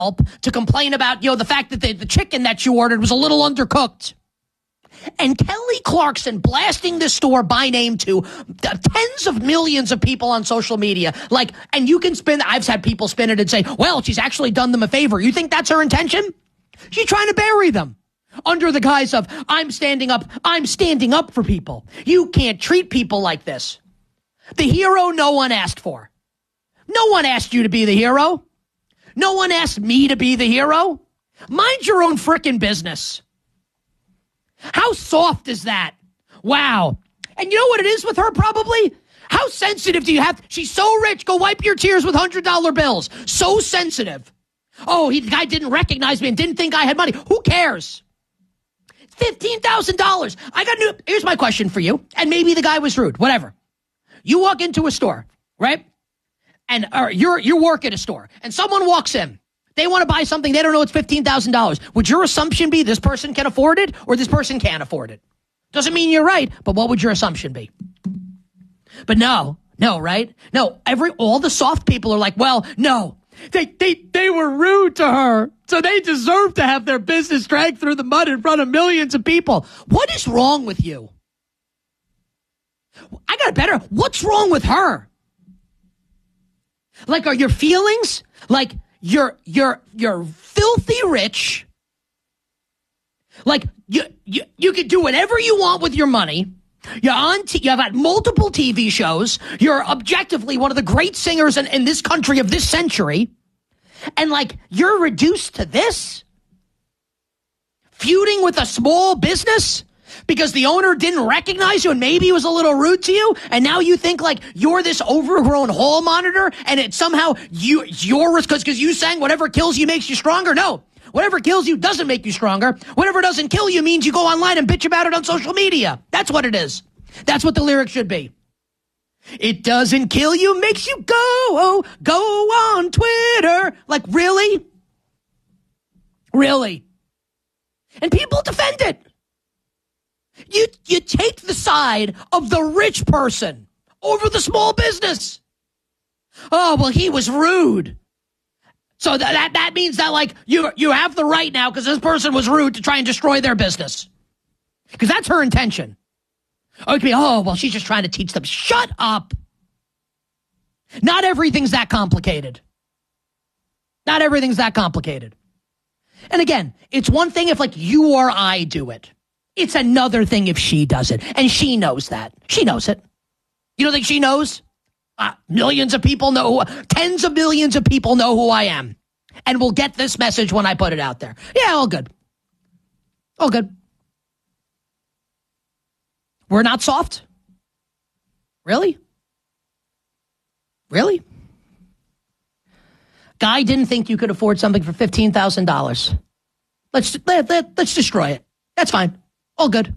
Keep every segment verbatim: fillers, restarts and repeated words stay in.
to complain about, you know, the fact that the, the chicken that you ordered was a little undercooked. And Kelly Clarkson blasting this store by name to tens of millions of people on social media. Like, and you can spin, I've had people spin it and say, well, she's actually done them a favor. You think that's her intention? She's trying to bury them under the guise of, I'm standing up, I'm standing up for people. You can't treat people like this. The hero no one asked for. No one asked you to be the hero. No one asked me to be the hero. Mind your own frickin' business. How soft is that? Wow. And you know what it is with her probably? How sensitive do you have? She's so rich. Go wipe your tears with one hundred dollar bills. So sensitive. Oh, he, the guy didn't recognize me and didn't think I had money. Who cares? fifteen thousand dollars. I got new. Here's my question for you. And maybe the guy was rude. Whatever. You walk into a store, right? And or you're you work at a store, and someone walks in. They want to buy something. They don't know it's fifteen thousand dollars. Would your assumption be this person can afford it or this person can't afford it? Doesn't mean you're right, but what would your assumption be? But no, no, right? No, every all the soft people are like, well, no. They they they were rude to her, so they deserve to have their business dragged through the mud in front of millions of people. What is wrong with you? I got it better. What's wrong with her? Like, are your feelings like you're you're you're filthy rich? Like you you you can do whatever you want with your money. You're on. T- you have had multiple T V shows. You're objectively one of the great singers in, in this country of this century, and like you're reduced to this, feuding with a small business because the owner didn't recognize you and maybe he was a little rude to you, and now you think like you're this overgrown hall monitor, and it somehow you you're because because you sang whatever kills you makes you stronger. No. Whatever kills you doesn't make you stronger. Whatever doesn't kill you means you go online and bitch about it on social media. That's what it is. That's what the lyric should be. It doesn't kill you, makes you go, oh, go on Twitter. Like, really? Really? And people defend it. You, you take the side of the rich person over the small business. Oh, well, he was rude. So that, that that means that, like, you you have the right now because this person was rude to try and destroy their business. Because that's her intention. Oh, it could be, oh, well, she's just trying to teach them. Shut up. Not everything's that complicated. Not everything's that complicated. And again, it's one thing if, like, you or I do it. It's another thing if she does it. And she knows that. She knows it. You don't think she knows? Uh, millions of people know, who, tens of millions of people know who I am and will get this message when I put it out there. Yeah, all good. All good. We're not soft? Really? Really? Guy didn't think you could afford something for fifteen thousand dollars. Let's, let, let, let's destroy it. That's fine. All good.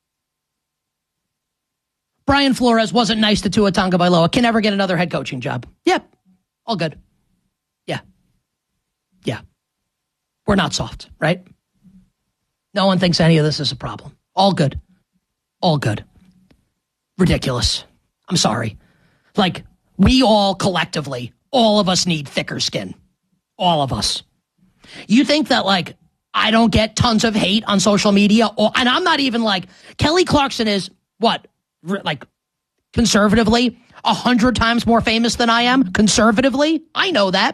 Brian Flores wasn't nice to Tua Tagovailoa. Can never get another head coaching job. Yep. All good. Yeah. Yeah. We're not soft, right? No one thinks any of this is a problem. All good. All good. Ridiculous. I'm sorry. Like, we all collectively, all of us need thicker skin. All of us. You think that, like, I don't get tons of hate on social media? Or, and I'm not even like, Kelly Clarkson is, what? Like, conservatively, a hundred times more famous than I am. Conservatively, I know that.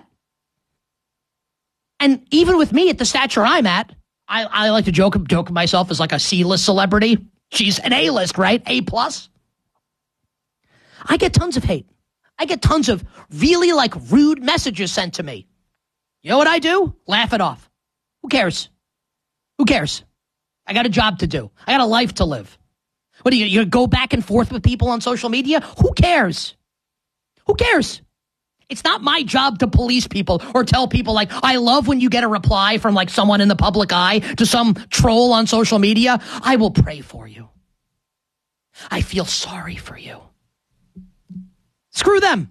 And even with me at the stature I'm at, I, I like to joke joke myself as like a C-list celebrity. She's an A-list, right? A plus. I get tons of hate. I get tons of really like rude messages sent to me. You know what I do? Laugh it off. Who cares? Who cares? I got a job to do. I got a life to live. What do you, you go back and forth with people on social media? Who cares? Who cares? It's not my job to police people or tell people like, I love when you get a reply from like someone in the public eye to some troll on social media. I will pray for you. I feel sorry for you. Screw them.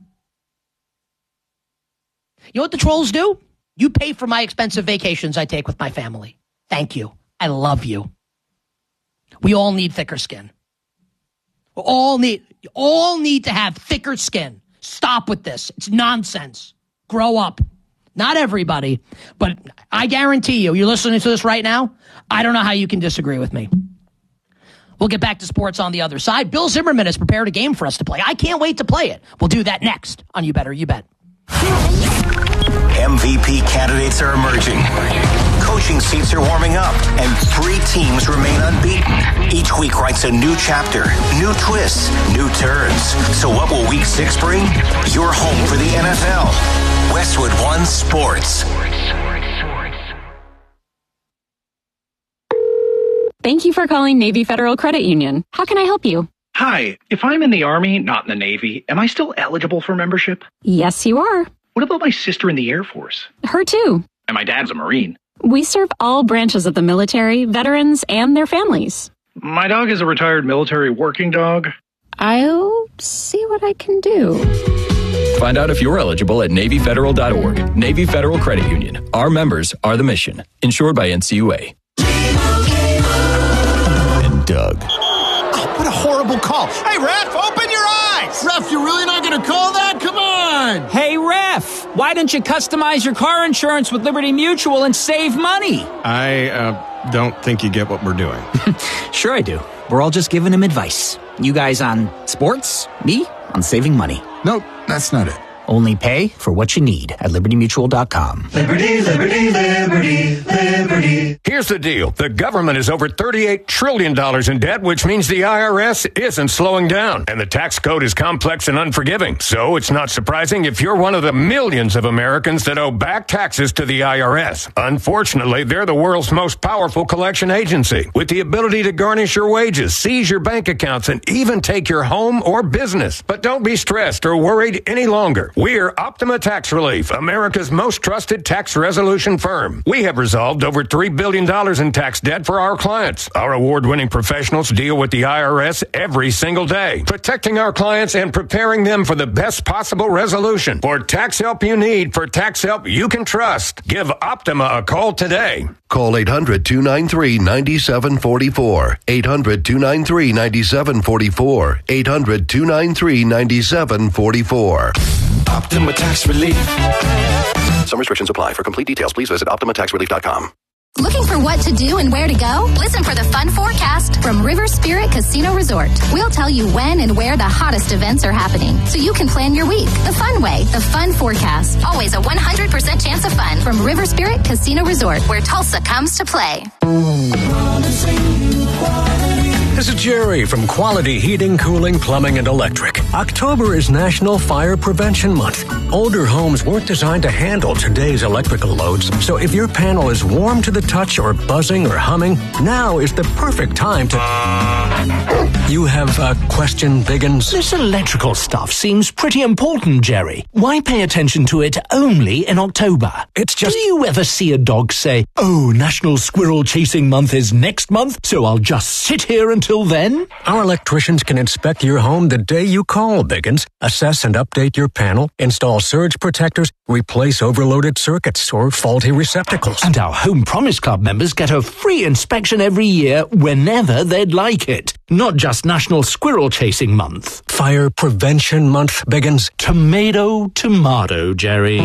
You know what the trolls do? You pay for my expensive vacations I take with my family. Thank you. I love you. We all need thicker skin. We all need, all need to have thicker skin. Stop with this. It's nonsense. Grow up. Not everybody, but I guarantee you, you're listening to this right now, I don't know how you can disagree with me. We'll get back to sports on the other side. Bill Zimmerman has prepared a game for us to play. I can't wait to play it. We'll do that next on You Better You Bet. M V P candidates are emerging. Coaching seats are warming up, and three teams remain unbeaten. Each week writes a new chapter, new twists, new turns. So what will week six bring? You're home for the N F L. Westwood One Sports. Thank you for calling Navy Federal Credit Union. How can I help you? Hi, if I'm in the Army, not in the Navy, am I still eligible for membership? Yes, you are. What about my sister in the Air Force? Her too. And my dad's a Marine. We serve all branches of the military, veterans, and their families. My dog is a retired military working dog. I'll see what I can do. Find out if you're eligible at Navy Federal dot org. Navy Federal Credit Union. Our members are the mission. Insured by N C U A. And Doug. Oh, what a horrible call. Hey, ref, open your eyes. Ref, you're really not going to call that? Come on. Hey, ref, why don't you customize your car insurance with Liberty Mutual and save money? I uh, don't think you get what we're doing. Sure I do. We're all just giving him advice. You guys on sports, me on saving money. Nope, that's not it. Only pay for what you need at Liberty Mutual dot com. Liberty, Liberty, Liberty, Liberty. Here's the deal. The government is over thirty-eight trillion dollars in debt, which means the I R S isn't slowing down. And the tax code is complex and unforgiving. So it's not surprising if you're one of the millions of Americans that owe back taxes to the I R S. Unfortunately, they're the world's most powerful collection agency, with the ability to garnish your wages, seize your bank accounts, and even take your home or business. But don't be stressed or worried any longer. We're Optima Tax Relief, America's most trusted tax resolution firm. We have resolved over three billion dollars in tax debt for our clients. Our award-winning professionals deal with the I R S every single day, protecting our clients and preparing them for the best possible resolution. For tax help you need, for tax help you can trust, give Optima a call today. Call eight hundred, two nine three, nine seven four four. eight hundred, two nine three, nine seven four four. eight hundred, two nine three, nine seven four four. Optima Tax Relief. Some restrictions apply. For complete details, please visit Optima Tax Relief dot com. Looking for what to do and where to go? Listen for the fun forecast from River Spirit Casino Resort. We'll tell you when and where the hottest events are happening, so you can plan your week the fun way. The fun forecast. Always a one hundred percent chance of fun from River Spirit Casino Resort, where Tulsa comes to play. This is Jerry from Quality Heating, Cooling, Plumbing, and Electric. October is National Fire Prevention Month. Older homes weren't designed to handle today's electrical loads, so if your panel is warm to the touch or buzzing or humming, now is the perfect time to... You have a question, Biggins? This electrical stuff seems pretty important, Jerry. Why pay attention to it only in October? It's just... Do you ever see a dog say, oh, National Squirrel Chasing Month is next month, so I'll just sit here until then? Our electricians can inspect your home the day you call, Biggins, assess and update your panel, install surge protectors, replace overloaded circuits or faulty receptacles. And our Home Promise Club members get a free inspection every year whenever they'd like it. Not just National Squirrel Chasing Month. Fire Prevention Month, Biggins. Tomato, tomato, Jerry.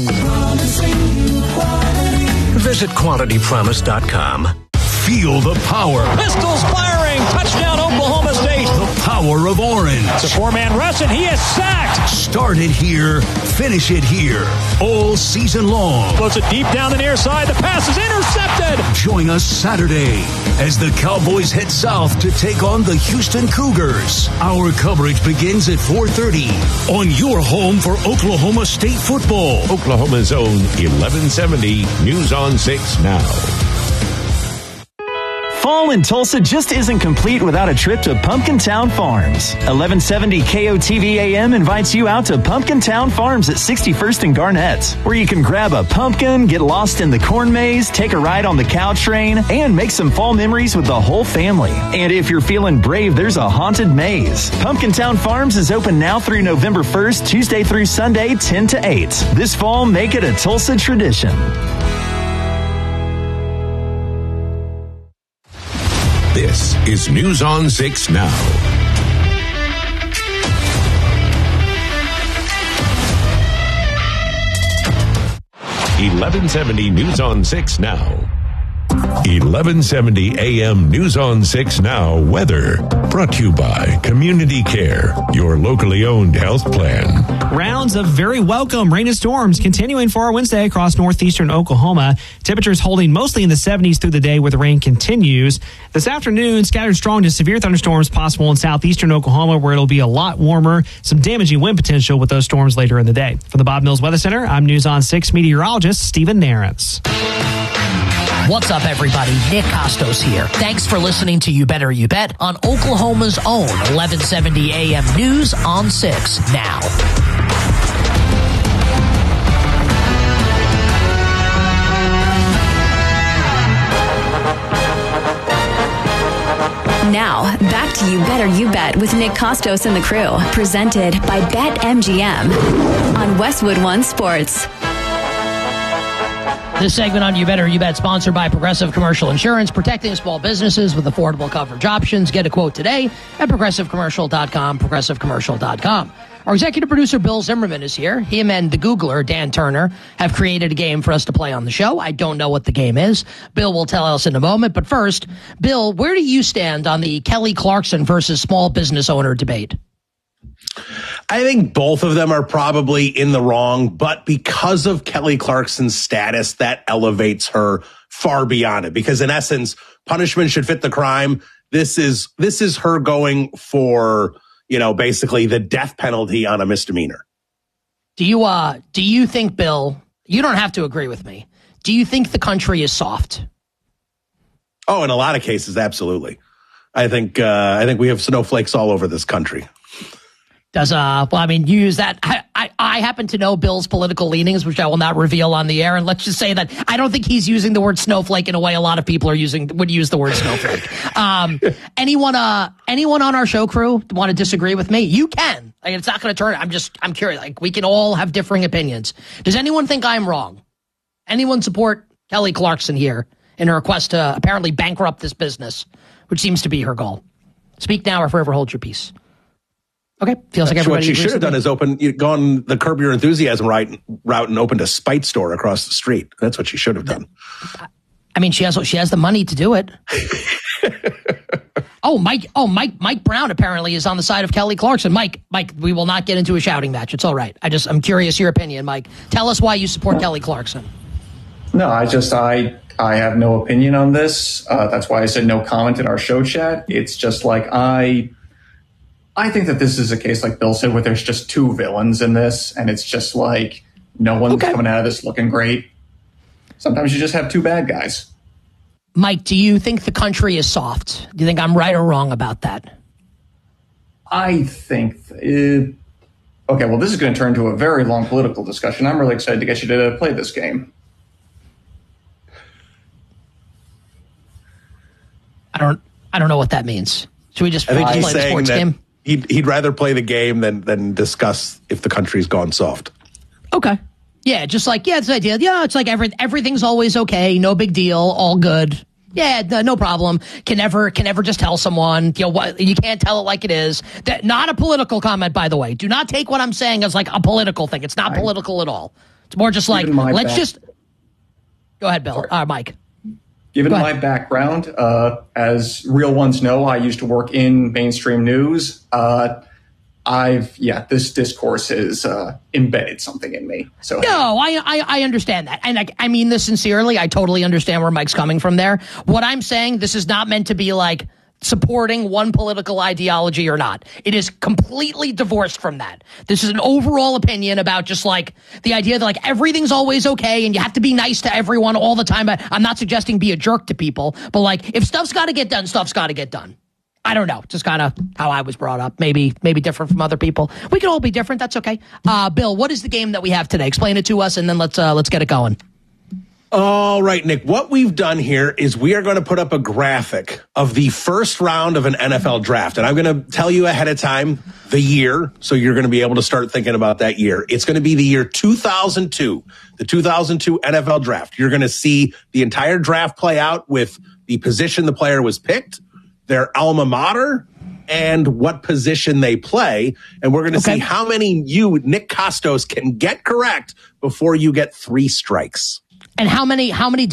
Visit quality promise dot com. Feel the power. Pistols firing. Touchdown, Oklahoma State. The power of orange. It's a four-man rush, and he is sacked. Start it here. Finish it here. All season long. Throws it deep down the near side. The pass is intercepted. Join us Saturday as the Cowboys head south to take on the Houston Cougars. Our coverage begins at four thirty on your home for Oklahoma State football. Oklahoma's own eleven seventy News on six Now. Fall in Tulsa just isn't complete without a trip to Pumpkin Town Farms. eleven seventy K O T V A M invites you out to Pumpkin Town Farms at sixty-first and Garnett, where you can grab a pumpkin, get lost in the corn maze, take a ride on the cow train, and make some fall memories with the whole family. And if you're feeling brave, there's a haunted maze. Pumpkin Town Farms is open now through November first, Tuesday through Sunday, ten to eight. This fall, make it a Tulsa tradition. This is News on six Now. eleven seventy News on six Now. eleven seventy A M News on six Now weather. Brought to you by Community Care, your locally owned health plan. Rounds of very welcome rain and storms continuing for our Wednesday across northeastern Oklahoma. Temperatures holding mostly in the seventies through the day where the rain continues. This afternoon, scattered strong to severe thunderstorms possible in southeastern Oklahoma where it'll be a lot warmer. Some damaging wind potential with those storms later in the day. From the Bob Mills Weather Center, I'm News on six meteorologist Stephen Narrance. What's up, everybody? Nick Costos here. Thanks for listening to You Better You Bet on Oklahoma's own eleven seventy A M News on six Now. Now, back to You Better You Bet with Nick Costos and the crew. Presented by BetMGM on Westwood One Sports. This segment on You Better You Bet, sponsored by Progressive Commercial Insurance, protecting small businesses with affordable coverage options. Get a quote today at progressive commercial dot com, progressive commercial dot com. Our executive producer, Bill Zimmerman, is here. Him and the Googler, Dan Turner, have created a game for us to play on the show. I don't know what the game is. Bill will tell us in a moment. But first, Bill, where do you stand on the Kelly Clarkson versus small business owner debate? I think both of them are probably in the wrong, but because of Kelly Clarkson's status, that elevates her far beyond it. Because in essence, punishment should fit the crime. This is this is her going for, you know, basically the death penalty on a misdemeanor. Do you uh do you think, Bill, you don't have to agree with me. Do you think the country is soft? Oh, in a lot of cases, absolutely. I think uh, I think we have snowflakes all over this country. Does, uh, well, I mean, you use that. I, I, I happen to know Bill's political leanings, which I will not reveal on the air. And let's just say that I don't think he's using the word snowflake in a way a lot of people are using, would use the word snowflake. Um, anyone, uh, anyone on our show crew want to disagree with me? You can. Like, it's not going to turn. I'm just, I'm curious. Like, we can all have differing opinions. Does anyone think I'm wrong? Anyone support Kelly Clarkson here in her request to apparently bankrupt this business, which seems to be her goal? Speak now or forever hold your peace. Okay, feels like everybody. What she should have done is open, gone the Curb Your Enthusiasm right, route and opened a Spite store across the street. That's what she should have done. I mean, she has she has the money to do it. oh, Mike! Oh, Mike! Mike Brown apparently is on the side of Kelly Clarkson. Mike, Mike, we will not get into a shouting match. It's all right. I just I'm curious your opinion, Mike. Tell us why you support Kelly Clarkson. No, I just I I have no opinion on this. Uh, that's why I said no comment in our show chat. It's just like I. I think that this is a case, like Bill said, where there's just two villains in this, and it's just like no one's okay. coming out of this looking great. Sometimes you just have two bad guys. Mike, do you think the country is soft? Do you think I'm right or wrong about that? I think... It, okay, well, this is going to turn into a very long political discussion. I'm really excited to get you to play this game. I don't I don't know what that means. Should we just I think play he's the saying sports that game? He'd, he'd rather play the game than, than discuss if the country's gone soft. Okay. Yeah, just like, yeah, it's the idea. Yeah, it's like every, everything's always okay. No big deal. All good. Yeah, no, no problem. Can never, can never just tell someone, you know what, you can't tell it like it is. That, not a political comment, by the way. Do not take what I'm saying as like a political thing. It's not I, political at all. It's more just like, let's back. just, go ahead, Bill. Uh, Mike. Given my background, uh, as real ones know, I used to work in mainstream news. Uh, I've, yeah, this discourse has uh, embedded something in me. So no, I, I, I understand that. And I, I mean this sincerely. I totally understand where Mike's coming from there. What I'm saying, this is not meant to be like supporting one political ideology or not. It is completely divorced from that. This is an overall opinion about just like the idea that like everything's always okay and you have to be nice to everyone all the time. I'm not suggesting be a jerk to people, but like if stuff's got to get done, stuff's got to get done. I don't know. Just kind of how I was brought up. Maybe, maybe different from other people. We can all be different. That's okay. Uh, Bill, what is the game that we have today? Explain it to us and then let's, uh, let's get it going. All right, Nick, what we've done here is we are going to put up a graphic of the first round of an N F L draft. And I'm going to tell you ahead of time the year, so you're going to be able to start thinking about that year. It's going to be the year two thousand two, the two thousand two N F L draft. You're going to see the entire draft play out with the position the player was picked, their alma mater, and what position they play. And we're going to Okay. see how many you, Nick Costos, can get correct before you get three strikes. And how many how many